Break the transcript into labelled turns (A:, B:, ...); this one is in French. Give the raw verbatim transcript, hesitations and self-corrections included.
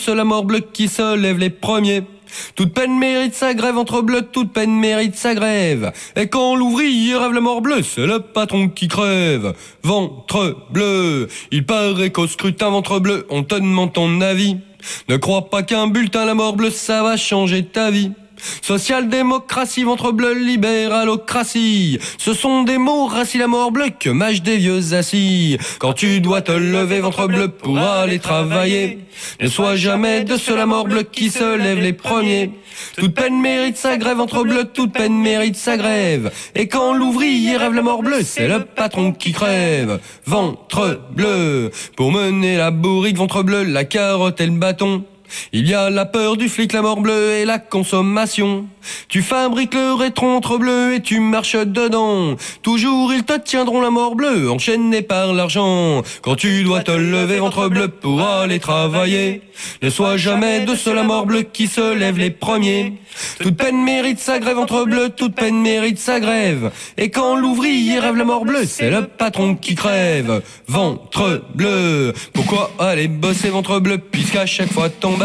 A: C'est la mort bleue qui se lève les premiers. Toute peine mérite sa grève, ventre bleu, toute peine mérite sa grève. Et quand l'ouvrier rêve la mort bleue, c'est le patron qui crève. Ventre bleu, il paraît qu'au scrutin ventre bleu, on te demande ton avis. Ne crois pas qu'un bulletin la mort bleue, ça va changer ta vie. Social-démocratie, ventre bleu, libéralocratie. Ce sont des mots, racis la mort bleue, que mâchent des vieux assis. Quand tu dois te lever, ventre bleu, pour aller travailler, ne sois jamais de ceux la mort bleue qui se lèvent les premiers. Toute peine mérite sa grève, ventre bleu, toute peine mérite sa grève. Et quand l'ouvrier rêve la mort bleue, c'est le patron qui crève. Ventre bleu, pour mener la bourrique, ventre bleu, la carotte et le bâton. Il y a la peur du flic, la mort bleue et la consommation. Tu fabriques le rétron entre bleu et tu marches dedans. Toujours ils te tiendront la mort bleue, enchaîné par l'argent. Quand tu dois te lever, ventre bleu, pour aller travailler, ne sois jamais de ceux la mort bleue qui se lèvent les premiers. Toute peine mérite sa grève, ventre bleu, toute peine mérite sa grève. Et quand l'ouvrier rêve la mort bleue, c'est le patron qui crève. Ventre bleu, pourquoi aller bosser, ventre bleu, puisqu'à chaque fois ton